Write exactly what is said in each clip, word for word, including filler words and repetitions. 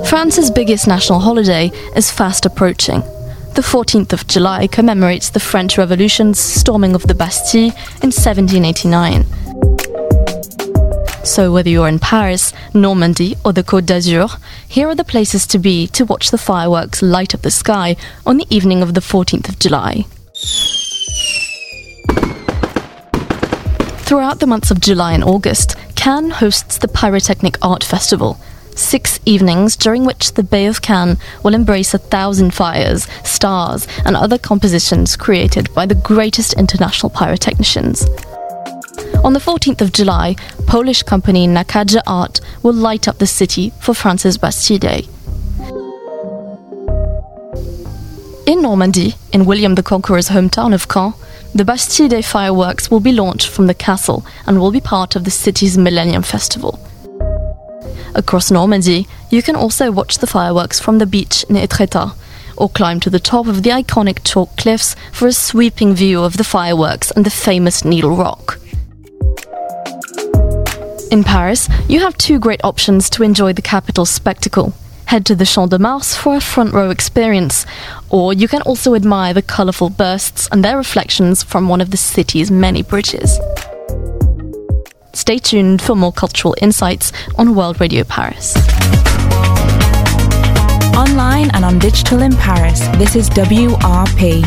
France's biggest national holiday is fast approaching. The fourteenth of July commemorates the French Revolution's storming of the Bastille in seventeen eighty-nine. So whether you're in Paris, Normandy or the Côte d'Azur, here are the places to be to watch the fireworks light up the sky on the evening of the fourteenth of July. Throughout the months of July and August, Cannes hosts the Pyrotechnic Art Festival, six evenings during which the Bay of Cannes will embrace a thousand fires, stars and other compositions created by the greatest international pyrotechnicians. On the fourteenth of July, Polish company Nakaja Art will light up the city for France's Bastille Day. In Normandy, in William the Conqueror's hometown of Caen, the Bastille Day fireworks will be launched from the castle and will be part of the city's Millennium Festival. Across Normandy, you can also watch the fireworks from the beach in Étretat, or climb to the top of the iconic chalk cliffs for a sweeping view of the fireworks and the famous Needle Rock. In Paris, you have two great options to enjoy the capital's spectacle. Head to the Champ de Mars for a front-row experience, or you can also admire the colourful bursts and their reflections from one of the city's many bridges. Stay tuned for more cultural insights on World Radio Paris. Online and on digital in Paris, this is W R P.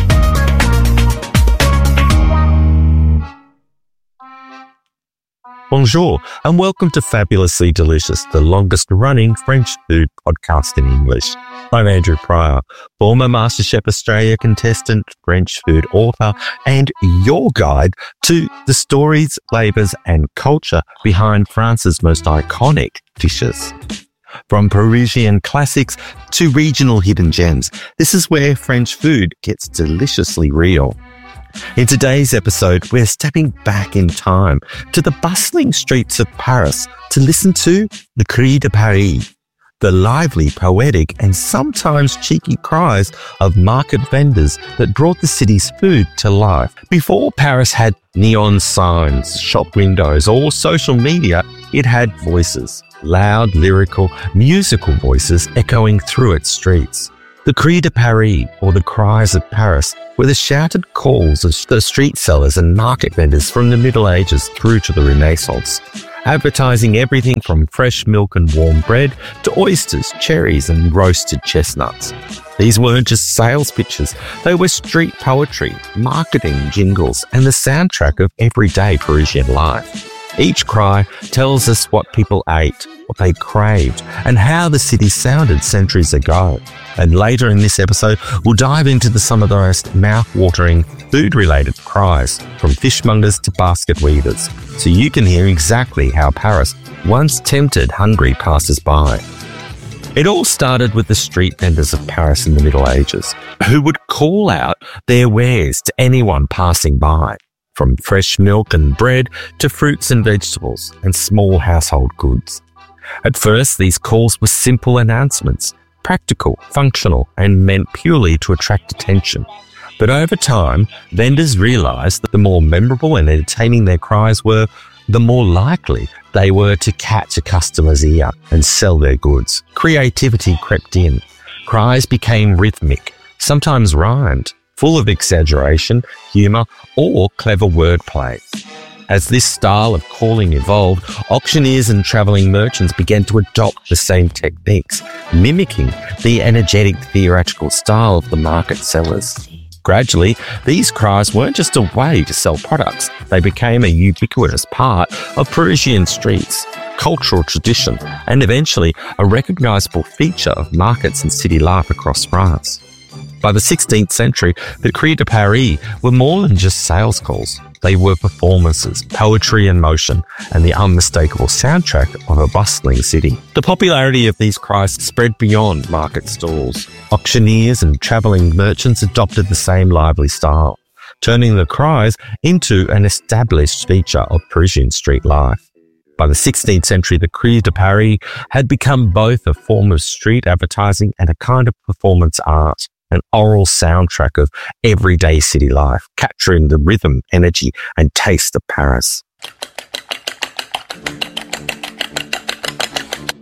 Bonjour, and welcome to Fabulously Delicious, the longest-running French food podcast in English. I'm Andrew Pryor, former MasterChef Australia contestant, French food author, and your guide to the stories, flavours, and culture behind France's most iconic dishes. From Parisian classics to regional hidden gems, this is where French food gets deliciously real. In today's episode, we're stepping back in time to the bustling streets of Paris to listen to the Cris de Paris, the lively, poetic, and sometimes cheeky cries of market vendors that brought the city's food to life. Before Paris had neon signs, shop windows, or social media, it had voices, loud, lyrical, musical voices echoing through its streets. The Cris de Paris, or the Cries of Paris, were the shouted calls of the street sellers and market vendors from the Middle Ages through to the Renaissance, advertising everything from fresh milk and warm bread to oysters, cherries and roasted chestnuts. These weren't just sales pitches, they were street poetry, marketing jingles and the soundtrack of everyday Parisian life. Each cry tells us what people ate, what they craved, and how the city sounded centuries ago. And later in this episode, we'll dive into the, some of the most mouth-watering food-related cries, from fishmongers to basket weavers, so you can hear exactly how Paris once tempted hungry passers-by. It all started with the street vendors of Paris in the Middle Ages, who would call out their wares to anyone passing by, from fresh milk and bread to fruits and vegetables and small household goods. At first, these calls were simple announcements, practical, functional, and meant purely to attract attention. But over time, vendors realised that the more memorable and entertaining their cries were, the more likely they were to catch a customer's ear and sell their goods. Creativity crept in. Cries became rhythmic, sometimes rhymed, full of exaggeration, humour, or clever wordplay. As this style of calling evolved, auctioneers and travelling merchants began to adopt the same techniques, mimicking the energetic theatrical style of the market sellers. Gradually, these cries weren't just a way to sell products, they became a ubiquitous part of Parisian streets, cultural tradition, and eventually a recognisable feature of markets and city life across France. By the sixteenth century, the Cris de Paris were more than just sales calls. They were performances, poetry in motion, and the unmistakable soundtrack of a bustling city. The popularity of these cries spread beyond market stalls. Auctioneers and travelling merchants adopted the same lively style, turning the cries into an established feature of Parisian street life. By the sixteenth century, the Cris de Paris had become both a form of street advertising and a kind of performance art, an oral soundtrack of everyday city life, capturing the rhythm, energy, and taste of Paris.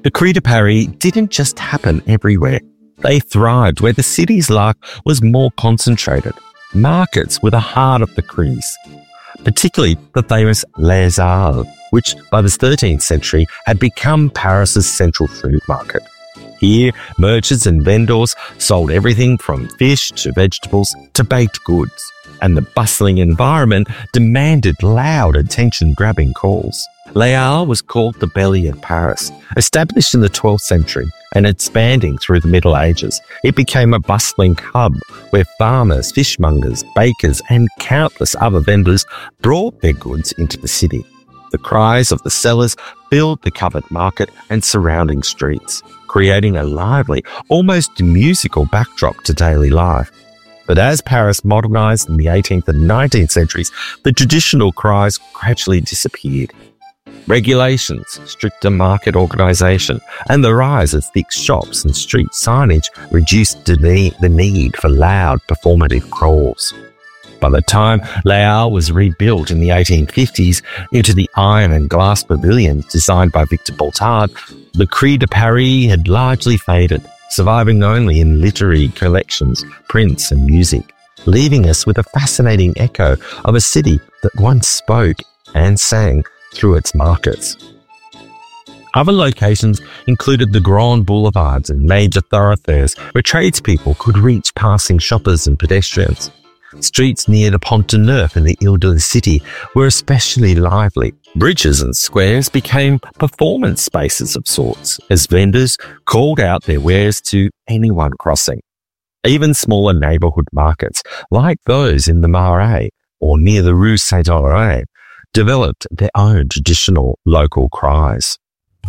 The Cri de Paris didn't just happen everywhere. They thrived where the city's life was more concentrated. Markets were the heart of the Cris, particularly the famous Les Halles, which by the thirteenth century had become Paris's central food market. Here, merchants and vendors sold everything from fish to vegetables to baked goods, and the bustling environment demanded loud, attention-grabbing calls. Les Halles was called the Belly of Paris. Established in the twelfth century and expanding through the Middle Ages, it became a bustling hub where farmers, fishmongers, bakers and countless other vendors brought their goods into the city. The cries of the sellers filled the covered market and surrounding streets, creating a lively, almost musical backdrop to daily life. But as Paris modernised in the eighteenth and nineteenth centuries, the traditional cries gradually disappeared. Regulations, stricter market organisation, and the rise of thick shops and street signage reduced the need for loud, performative crawls. By the time Les Halles was rebuilt in the eighteen fifties into the iron and glass pavilions designed by Victor Boutard, the Cri de Paris had largely faded, surviving only in literary collections, prints and music, leaving us with a fascinating echo of a city that once spoke and sang through its markets. Other locations included the Grand Boulevards and major thoroughfares where tradespeople could reach passing shoppers and pedestrians. Streets near the Pont de Neuf in the Ile-de-la-Cité were especially lively. Bridges and squares became performance spaces of sorts as vendors called out their wares to anyone crossing. Even smaller neighbourhood markets, like those in the Marais or near the Rue Saint-Honoré, developed their own traditional local cries.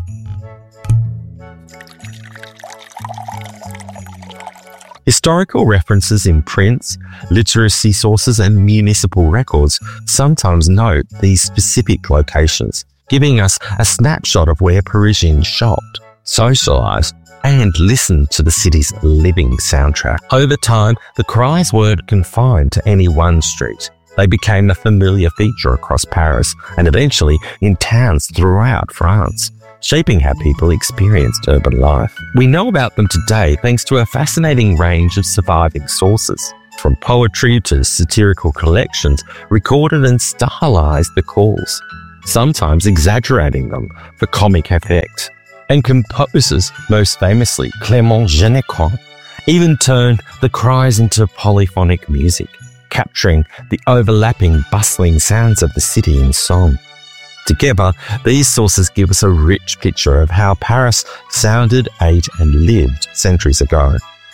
Historical references in prints, literacy sources and municipal records sometimes note these specific locations, giving us a snapshot of where Parisians shopped, socialised and listened to the city's living soundtrack. Over time, the cries weren't confined to any one street. They became a familiar feature across Paris and eventually in towns throughout France, shaping how people experienced urban life. We know about them today thanks to a fascinating range of surviving sources. From poetry to satirical collections, recorded and stylized the calls, sometimes exaggerating them for comic effect. And composers, most famously Clément Genecois, even turned the cries into polyphonic music, capturing the overlapping, bustling sounds of the city in song. Together, these sources give us a rich picture of how Paris sounded, ate and lived centuries ago.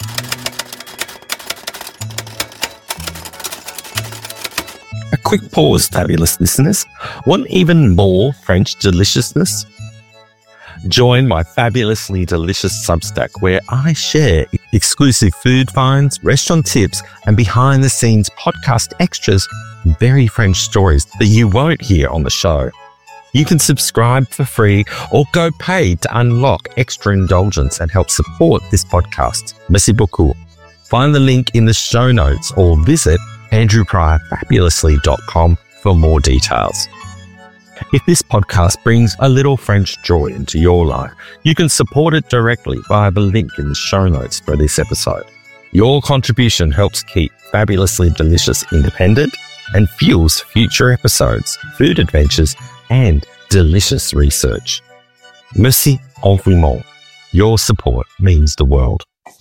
A quick pause, fabulous listeners. Want even more French deliciousness? Join my fabulously delicious Substack where I share exclusive food finds, restaurant tips and behind-the-scenes podcast extras, very French stories that you won't hear on the show. You can subscribe for free or go paid to unlock extra indulgence and help support this podcast. Merci beaucoup. Find the link in the show notes or visit andrew pryor fabulously dot com for more details. If this podcast brings a little French joy into your life, you can support it directly via the link in the show notes for this episode. Your contribution helps keep Fabulously Delicious independent and fuels future episodes, food adventures, and delicious research. Merci infiniment. Your support means the world.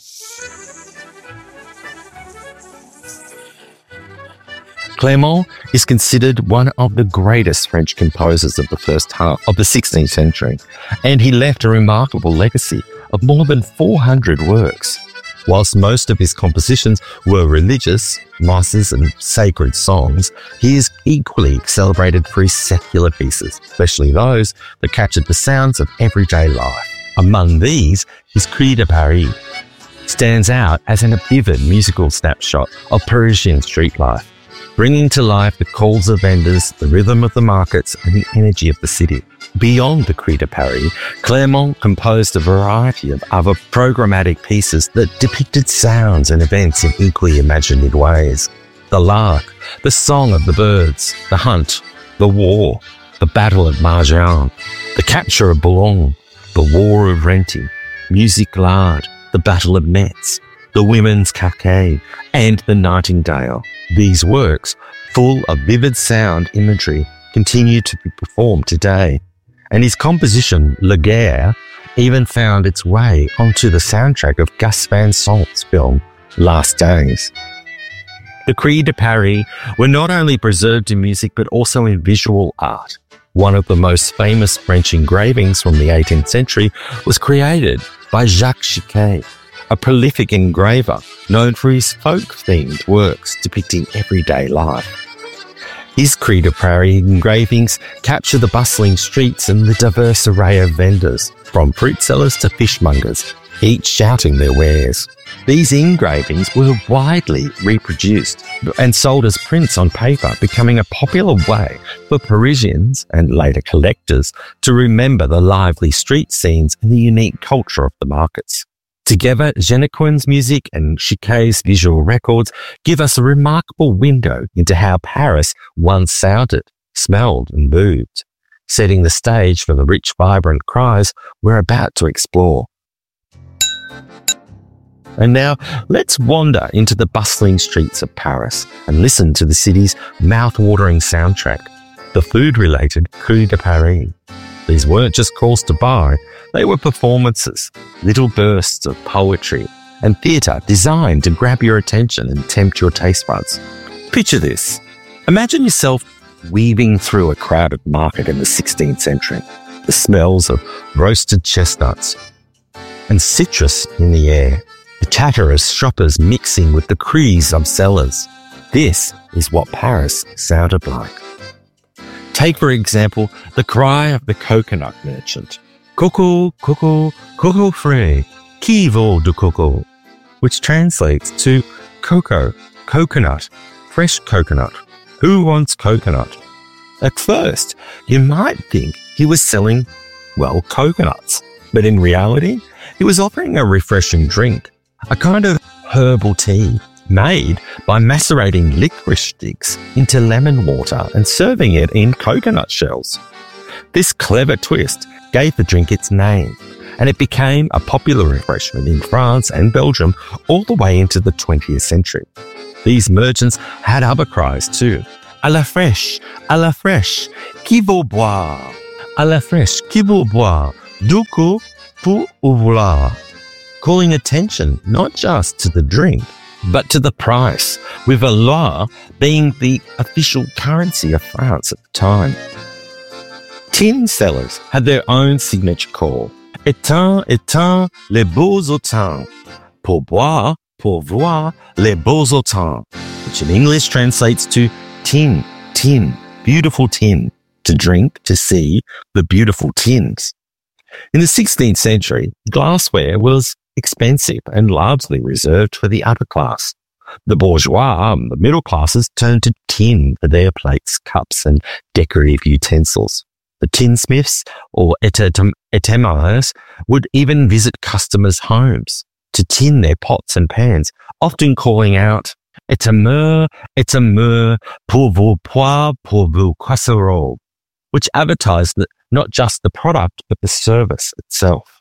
Clément is considered one of the greatest French composers of the first half of the sixteenth century, and he left a remarkable legacy of more than four hundred works. Whilst most of his compositions were religious, masses and sacred songs, he is equally celebrated for his secular pieces, especially those that captured the sounds of everyday life. Among these, his Cri de Paris stands out as an vivid musical snapshot of Parisian street life, bringing to life the calls of vendors, the rhythm of the markets and the energy of the city. Beyond the Cri de Paris, Clément composed a variety of other programmatic pieces that depicted sounds and events in equally imaginative ways. The lark, the song of the birds, the hunt, the war, the battle at Margin, the capture of Boulogne, The War of Renty, Music-Lard, The Battle of Metz, The Women's Cockade, and The Nightingale. These works, full of vivid sound imagery, continue to be performed today. And his composition, La Guerre, even found its way onto the soundtrack of Gus Van Sant's film, Last Days. The Cris de Paris were not only preserved in music but also in visual art. One of the most famous French engravings from the eighteenth century was created by Jacques Chiquet, a prolific engraver known for his folk-themed works depicting everyday life. His Cris de Paris engravings capture the bustling streets and the diverse array of vendors, from fruit sellers to fishmongers, each shouting their wares. These engravings were widely reproduced and sold as prints on paper, becoming a popular way for Parisians and later collectors to remember the lively street scenes and the unique culture of the markets. Together, Genequin's music and Chiquet's visual records give us a remarkable window into how Paris once sounded, smelled and moved, setting the stage for the rich, vibrant cries we're about to explore. And now, let's wander into the bustling streets of Paris and listen to the city's mouth-watering soundtrack, the food-related Cris de Paris. These weren't just calls to buy, they were performances, little bursts of poetry and theatre designed to grab your attention and tempt your taste buds. Picture this. Imagine yourself weaving through a crowded market in the sixteenth century, the smells of roasted chestnuts and citrus in the air, the chatter of shoppers mixing with the cries of sellers. This is what Paris sounded like. Take, for example, the cry of the coconut merchant. Coco, coco, coco frais, qui vaut du coco? Which translates to cocoa, coconut, fresh coconut. Who wants coconut? At first, you might think he was selling, well, coconuts. But in reality, he was offering a refreshing drink, a kind of herbal tea made by macerating licorice sticks into lemon water and serving it in coconut shells. This clever twist gave the drink its name, and it became a popular refreshment in France and Belgium all the way into the twentieth century. These merchants had other cries too. À la fraîche, à la fraîche, qui veut boire? À la fraîche, qui veut boire? Du coup, pour vouloir. Calling attention not just to the drink, but to the price, with a loi being the official currency of France at the time. Tin sellers had their own signature call, étain, étain, les beaux autans, pour boire, pour voir, les beaux autans, which in English translates to tin, tin, beautiful tin, to drink, to see the beautiful tins. In the sixteenth century, glassware was expensive and largely reserved for the upper class. The bourgeois and the middle classes turned to tin for their plates, cups and decorative utensils. The tinsmiths or étameurs would even visit customers' homes to tin their pots and pans, often calling out, étameur, étameur, pour vos pois, pour vos casseroles, which advertised that not just the product, but the service itself.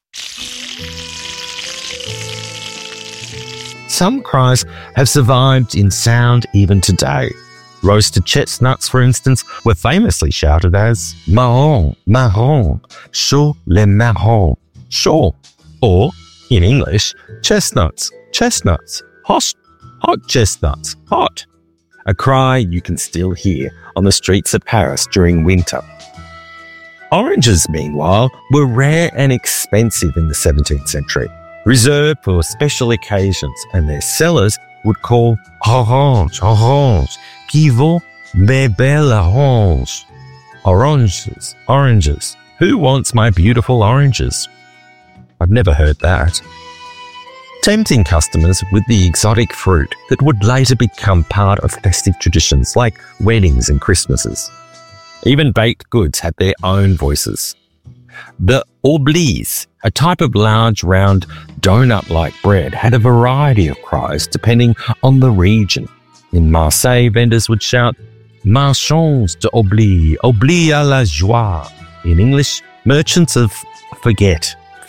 Some cries have survived in sound even today. Roasted chestnuts, for instance, were famously shouted as marron, marron, chaud les marrons, chaud, or, in English, chestnuts, chestnuts, hot, hot chestnuts, hot. A cry you can still hear on the streets of Paris during winter. Oranges, meanwhile, were rare and expensive in the seventeenth century, reserved for special occasions, and their sellers would call orange, orange, qui vaut mes belles oranges? Oranges, oranges. Who wants my beautiful oranges? I've never heard that. Tempting customers with the exotic fruit that would later become part of festive traditions like weddings and Christmases. Even baked goods had their own voices. The oblies, a type of large, round, donut-like bread, had a variety of cries depending on the region. In Marseille, vendors would shout, marchands d'oubli, oubli à la joie. In English, merchants of forget,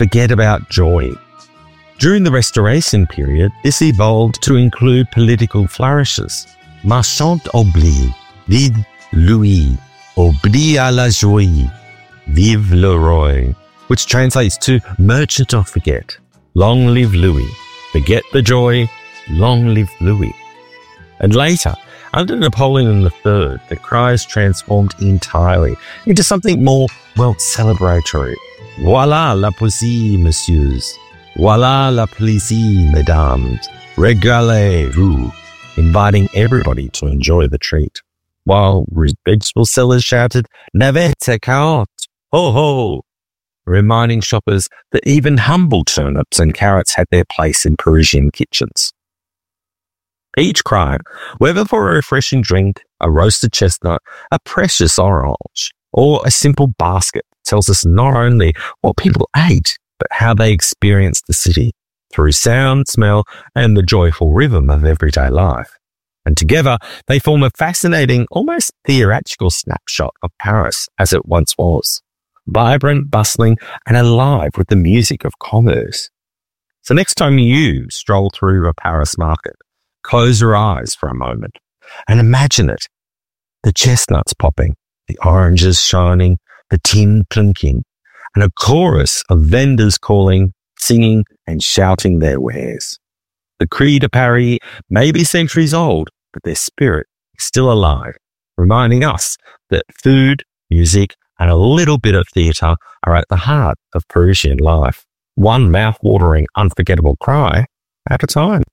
forget about joy. During the Restoration period, this evolved to include political flourishes. Marchand oublie, vive Louis, oublie à la joie, vive le roi, which translates to merchant of forget, long live Louis, forget the joy, long live Louis. And later, under Napoleon the Third, the cries transformed entirely into something more, well, celebratory. Voilà la poésie, messieurs. Voilà la plaisir, mesdames. Régalez-vous, inviting everybody to enjoy the treat. While vegetable sellers shouted, navette carotte, ho ho, reminding shoppers that even humble turnips and carrots had their place in Parisian kitchens. Each cry, whether for a refreshing drink, a roasted chestnut, a precious orange, or a simple basket, tells us not only what people ate, but how they experienced the city through sound, smell, and the joyful rhythm of everyday life. And together, they form a fascinating, almost theatrical snapshot of Paris as it once was. Vibrant, bustling, and alive with the music of commerce. So next time you stroll through a Paris market, close your eyes for a moment and imagine it. The chestnuts popping, the oranges shining, the tin clinking, and a chorus of vendors calling, singing, and shouting their wares. The Cri de Paris may be centuries old, but their spirit is still alive, reminding us that food, music, and a little bit of theatre are at the heart of Parisian life. One mouth-watering, unforgettable cry at a time.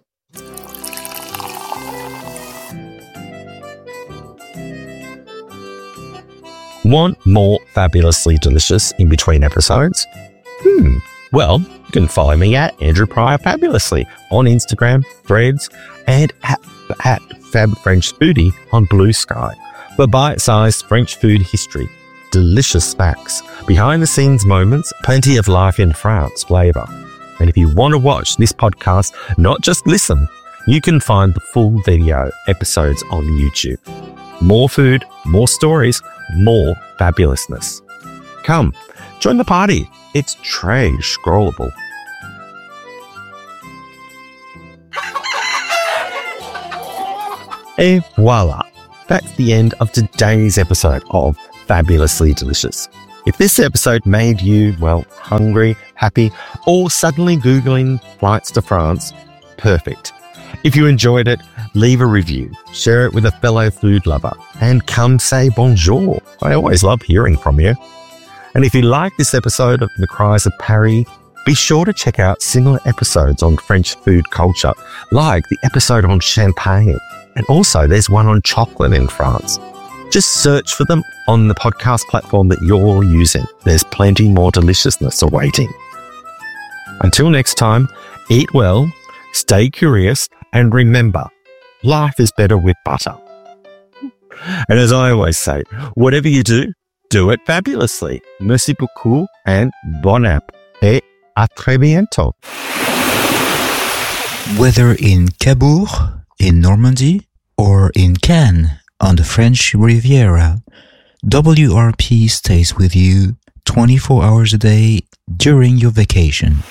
Want more fabulously delicious in-between episodes? Hmm, well, you can follow me at Andrew Pryor Fabulously on Instagram, Threads, and at, at Fab French Foodie on Blue Sky for bite-sized French food history, delicious facts, behind-the-scenes moments, plenty of life in France flavour. And if you want to watch this podcast, not just listen, you can find the full video episodes on YouTube. More food, more stories, more fabulousness. Come, join the party. It's très scrollable. Et voila. That's the end of today's episode of Fabulously Delicious. If this episode made you, well, hungry, happy, or suddenly Googling flights to France, perfect. If you enjoyed it, leave a review, share it with a fellow food lover, and come say bonjour. I always love hearing from you. And if you like this episode of The Cries of Paris, be sure to check out similar episodes on French food culture, like the episode on champagne. And also there's one on chocolate in France. Just search for them on the podcast platform that you're using. There's plenty more deliciousness awaiting. Until next time, eat well, stay curious, and remember, life is better with butter. And as I always say, whatever you do, do it fabulously. Merci beaucoup and bon app. Et à très bientôt. Whether in Cabourg, in Normandy, or in Cannes, on the French Riviera, W R P stays with you twenty-four hours a day during your vacation.